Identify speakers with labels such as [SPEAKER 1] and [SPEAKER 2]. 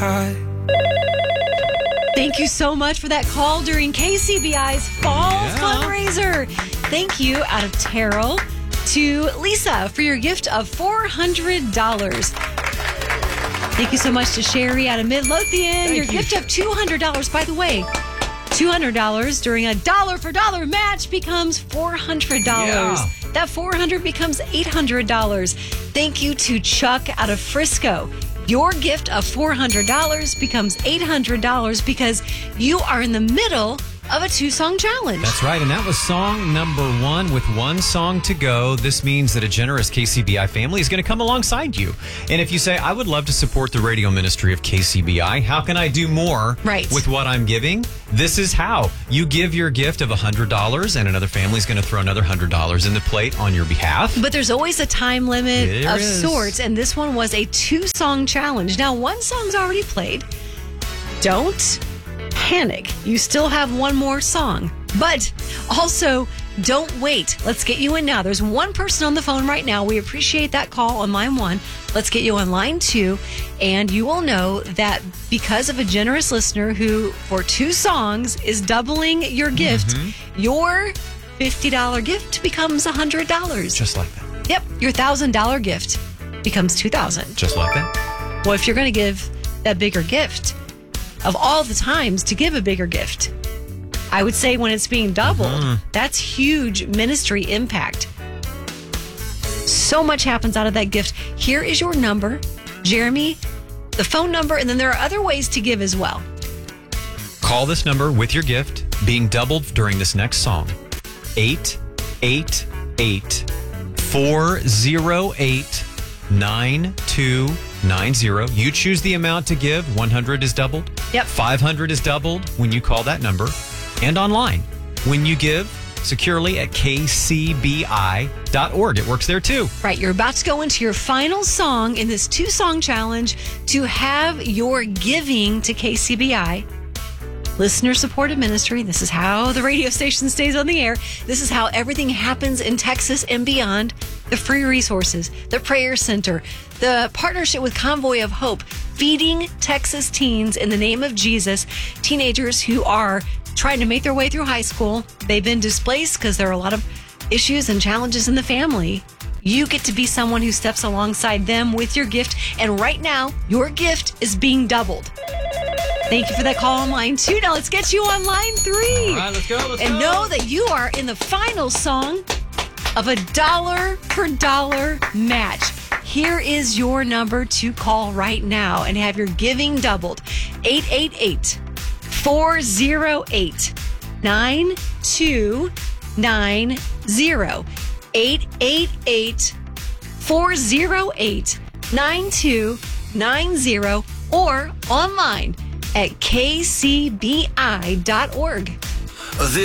[SPEAKER 1] high.
[SPEAKER 2] Thank you so much for that call during KCBI's Fall fundraiser. Thank you out of Terrell to Lisa for your gift of $400. Thank you so much to Sherry out of Midlothian. Your gift of $200. By the way, $200 during a dollar for dollar match becomes $400.
[SPEAKER 1] Yeah.
[SPEAKER 2] That $400 becomes $800. Thank you to Chuck out of Frisco. Your gift of $400 becomes $800 because you are in the middle of a 2-song challenge.
[SPEAKER 3] That's right, and that was song number 1 with 1 song to go. This means that a generous KCBI family is going to come alongside you. And if you say, I would love to support the radio ministry of KCBI, how can I do more with what I'm giving? This is how. You give your gift of $100 and another family is going to throw another $100 in the plate on your behalf.
[SPEAKER 2] But there's always a time limit of sorts, and this one was a 2-song challenge. Now, 1 song's already played. Don't panic. You still have 1 more song. But also, don't wait. Let's get you in now. There's 1 person on the phone right now. We appreciate that call on line 1. Let's get you on line 2. And you will know that because of a generous listener who, for 2 songs, is doubling your gift, your $50 gift becomes $100.
[SPEAKER 3] Just like that.
[SPEAKER 2] Yep. Your $1,000 gift becomes $2,000.
[SPEAKER 3] Just like that.
[SPEAKER 2] Well, if you're going to give that bigger gift, of all the times to give a bigger gift, I would say when it's being doubled, that's huge ministry impact. So much happens out of that gift. Here is your number, Jeremy, the phone number, and then there are other ways to give as well.
[SPEAKER 3] Call this number with your gift being doubled during this next song. 888-408-9290. You choose the amount to give. 100 is doubled.
[SPEAKER 2] Yep.
[SPEAKER 3] 500 is doubled when you call that number. And online when you give securely at kcbi.org. It works there too.
[SPEAKER 2] Right. You're about to go into your final song in this 2-song challenge to have your giving to KCBI. Listener-supported ministry. This is how the radio station stays on the air. This is how everything happens in Texas and beyond. The free resources, the prayer center, the partnership with Convoy of Hope, feeding Texas teens in the name of Jesus, teenagers who are trying to make their way through high school. They've been displaced because there are a lot of issues and challenges in the family. You get to be someone who steps alongside them with your gift. And right now, your gift is being doubled. Thank you for that call on line 2. Now let's get you on line 3.
[SPEAKER 3] All right, let's go.
[SPEAKER 2] And know that you are in the final song of a dollar per dollar match. Here is your number to call right now and have your giving doubled. 888-408-9290. 888-408-9290 or online at kcbi.org.